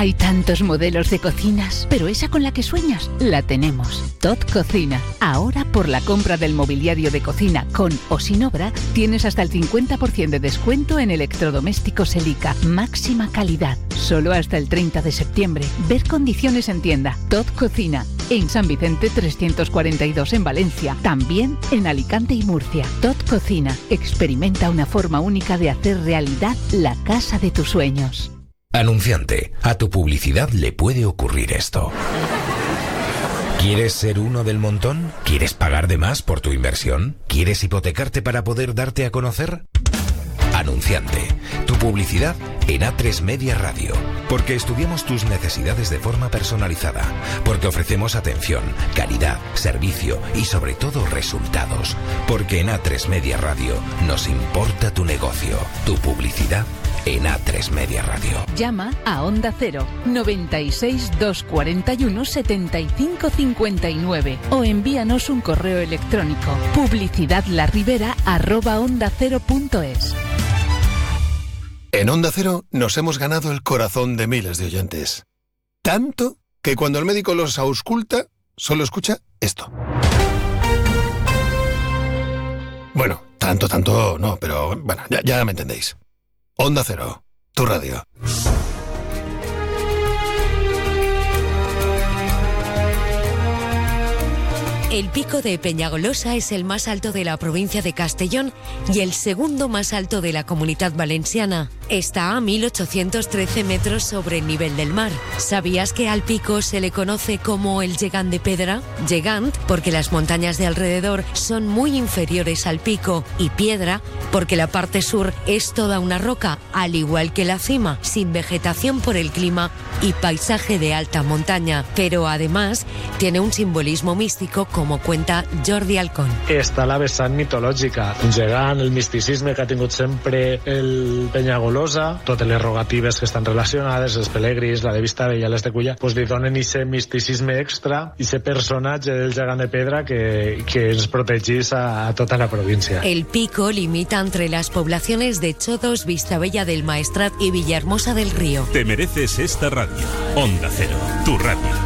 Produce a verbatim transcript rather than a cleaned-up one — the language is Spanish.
Hay tantos modelos de cocinas, pero esa con la que sueñas, la tenemos. Tot Cocina. Ahora, por la compra del mobiliario de cocina con o sin obra, tienes hasta el cincuenta por ciento de descuento en electrodomésticos Elica. Máxima calidad. Solo hasta el treinta de septiembre. Ver condiciones en tienda. Tot Cocina. En San Vicente trescientos cuarenta y dos en Valencia. También en Alicante y Murcia. Tot Cocina. Experimenta una forma única de hacer realidad la casa de tus sueños. Anunciante, a tu publicidad le puede ocurrir esto. ¿Quieres ser uno del montón? ¿Quieres pagar de más por tu inversión? ¿Quieres hipotecarte para poder darte a conocer? Anunciante, tu publicidad en A tres Media Radio. Porque estudiamos tus necesidades de forma personalizada. Porque ofrecemos atención, calidad, servicio y sobre todo resultados. Porque en A tres Media Radio nos importa tu negocio, tu publicidad en A tres Media Radio. Llama a Onda Cero noventa y seis, doscientos cuarenta y uno, setenta y cinco cincuenta y nueve o envíanos un correo electrónico publicidadlarribera arroba onda cero punto es. En Onda Cero nos hemos ganado el corazón de miles de oyentes. Tanto que cuando el médico los ausculta, solo escucha esto. Bueno, tanto, tanto no, pero bueno, ya, ya me entendéis. Onda Cero, tu radio. El pico de Peñagolosa es el más alto de la provincia de Castellón y el segundo más alto de la Comunidad Valenciana. Está a mil ochocientos trece metros sobre el nivel del mar. ¿Sabías que al pico se le conoce como el Llegant de Pedra? Llegant porque las montañas de alrededor son muy inferiores al pico, y Piedra porque la parte sur es toda una roca, al igual que la cima, sin vegetación por el clima y paisaje de alta montaña. Pero además tiene un simbolismo místico, como cuenta Jordi Alcón. Està la vessant mitològica, un gegant, el misticisme que ha tingut sempre el Peñagolosa, totes les rogatives que estan relacionades, els pelegrins, la de Vistabella, les de Culla, pues li donen ese misticisme extra, ese personatge del gegant de pedra que, que ens protegís a, a tota la província. El pico limita entre las poblaciones de Chodos, Vistabella del Maestrat y Villahermosa del Río. Te mereces esta radio. Onda Cero, tu radio.